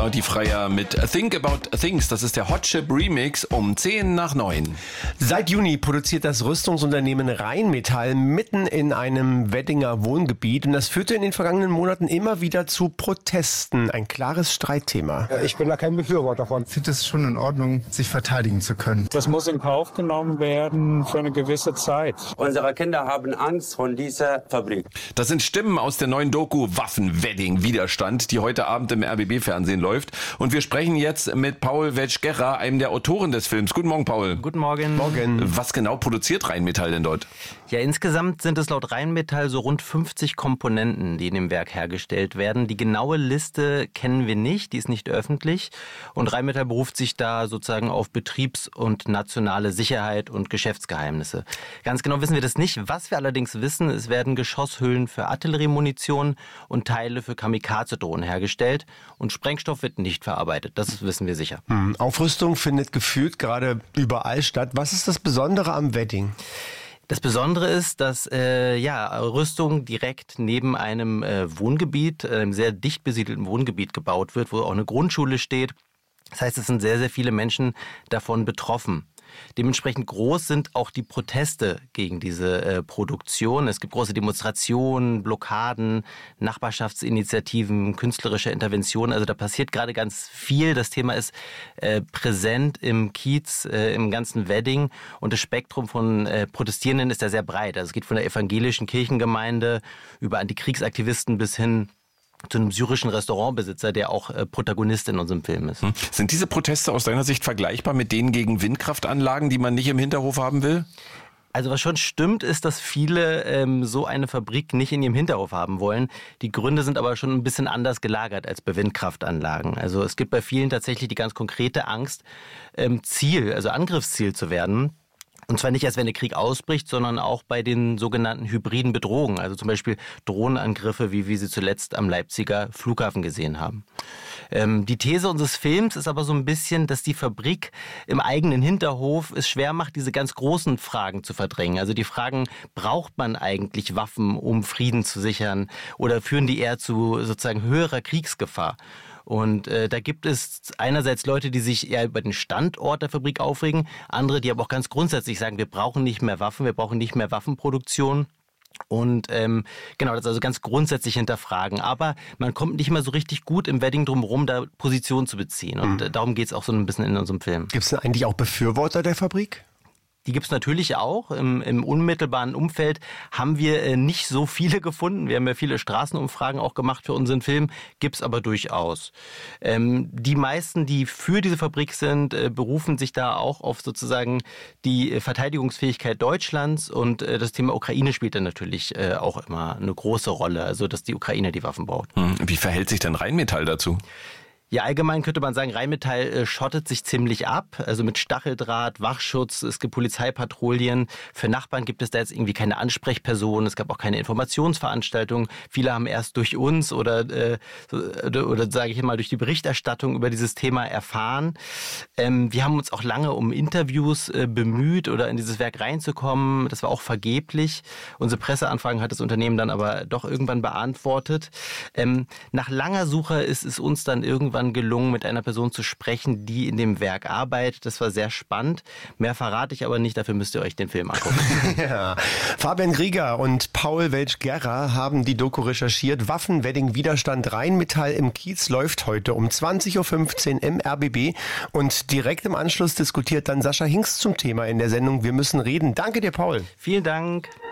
und die Freier mit Think About Things. Das ist der Hot Chip Remix um 9:10. Seit Juni produziert das Rüstungsunternehmen Rheinmetall mitten in einem Weddinger Wohngebiet. Und das führte in den vergangenen Monaten immer wieder zu Protesten. Ein klares Streitthema. Ich bin da kein Befürworter von. Ich finde es schon in Ordnung, sich verteidigen zu können. Das muss in Kauf genommen werden für eine gewisse Zeit. Unsere Kinder haben Angst vor dieser Fabrik. Das sind Stimmen aus der neuen Doku Waffenwedding Widerstand, die heute Abend im RBB-Fernsehen läuft. Und wir sprechen jetzt mit Paul Welsch-Gerrer, einem der Autoren des Films. Guten Morgen, Paul. Guten Morgen. Was genau produziert Rheinmetall denn dort? Ja, insgesamt sind es laut Rheinmetall so rund 50 Komponenten, die in dem Werk hergestellt werden. Die genaue Liste kennen wir nicht, die ist nicht öffentlich. Und Rheinmetall beruft sich da sozusagen auf Betriebs- und nationale Sicherheit und Geschäftsgeheimnisse. Ganz genau wissen wir das nicht. Was wir allerdings wissen, es werden Geschosshüllen für Artilleriemunition und Teile für Kamikaze-Drohnen hergestellt. Und Sprengstoff wird nicht verarbeitet, das wissen wir sicher. Aufrüstung findet gefühlt gerade überall statt. Was ist das Besondere am Wedding? Das Besondere ist, dass Rüstung direkt neben einem Wohngebiet, einem sehr dicht besiedelten Wohngebiet gebaut wird, wo auch eine Grundschule steht. Das heißt, es sind sehr, sehr viele Menschen davon betroffen. Dementsprechend groß sind auch die Proteste gegen diese Produktion. Es gibt große Demonstrationen, Blockaden, Nachbarschaftsinitiativen, künstlerische Interventionen. Also da passiert gerade ganz viel. Das Thema ist präsent im Kiez, im ganzen Wedding. Und das Spektrum von Protestierenden ist da sehr breit. Also es geht von der evangelischen Kirchengemeinde über Antikriegsaktivisten bis hin zu einem syrischen Restaurantbesitzer, der auch Protagonist in unserem Film ist. Sind diese Proteste aus deiner Sicht vergleichbar mit denen gegen Windkraftanlagen, die man nicht im Hinterhof haben will? Also was schon stimmt, ist, dass viele so eine Fabrik nicht in ihrem Hinterhof haben wollen. Die Gründe sind aber schon ein bisschen anders gelagert als bei Windkraftanlagen. Also es gibt bei vielen tatsächlich die ganz konkrete Angst, Angriffsziel zu werden. Und zwar nicht erst, wenn der Krieg ausbricht, sondern auch bei den sogenannten hybriden Bedrohungen. Also zum Beispiel Drohnenangriffe, wie wir sie zuletzt am Leipziger Flughafen gesehen haben. Die These unseres Films ist aber so ein bisschen, dass die Fabrik im eigenen Hinterhof es schwer macht, diese ganz großen Fragen zu verdrängen. Also die Fragen, braucht man eigentlich Waffen, um Frieden zu sichern? Oder führen die eher zu sozusagen höherer Kriegsgefahr? Und da gibt es einerseits Leute, die sich eher über den Standort der Fabrik aufregen, andere, die aber auch ganz grundsätzlich sagen, wir brauchen nicht mehr Waffen, wir brauchen nicht mehr Waffenproduktion. Und das also ganz grundsätzlich hinterfragen. Aber man kommt nicht mehr so richtig gut im Wedding drum herum, da Position zu beziehen. Und darum geht es auch so ein bisschen in unserem Film. Gibt es denn eigentlich auch Befürworter der Fabrik? Die gibt's natürlich auch. Im unmittelbaren Umfeld haben wir nicht so viele gefunden. Wir haben ja viele Straßenumfragen auch gemacht für unseren Film, gibt's aber durchaus. Die meisten, die für diese Fabrik sind, berufen sich da auch auf sozusagen die Verteidigungsfähigkeit Deutschlands, und das Thema Ukraine spielt dann natürlich auch immer eine große Rolle, also dass die Ukraine die Waffen braucht. Wie verhält sich denn Rheinmetall dazu? Ja, allgemein könnte man sagen, Rheinmetall schottet sich ziemlich ab, also mit Stacheldraht, Wachschutz, es gibt Polizeipatrouillen. Für Nachbarn gibt es da jetzt irgendwie keine Ansprechpersonen, es gab auch keine Informationsveranstaltungen. Viele haben erst durch uns oder sage ich mal durch die Berichterstattung über dieses Thema erfahren. Wir haben uns auch lange um Interviews bemüht oder in dieses Werk reinzukommen. Das war auch vergeblich. Unsere Presseanfragen hat das Unternehmen dann aber doch irgendwann beantwortet. Nach langer Suche ist es uns dann irgendwann gelungen, mit einer Person zu sprechen, die in dem Werk arbeitet. Das war sehr spannend. Mehr verrate ich aber nicht, dafür müsst ihr euch den Film angucken. Ja. Fabian Grieger und Paul Welsch-Gerrer haben die Doku recherchiert. Waffenwedding Widerstand Rheinmetall im Kiez läuft heute um 20:15 Uhr im RBB. Und direkt im Anschluss diskutiert dann Sascha Hingst zum Thema in der Sendung Wir müssen reden. Danke dir, Paul. Vielen Dank.